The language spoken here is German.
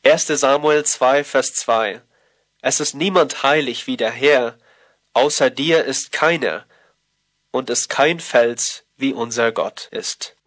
1. Samuel 2, Vers 2. Es ist niemand heilig wie der Herr, außer dir ist keiner, und ist kein Fels wie unser Gott ist.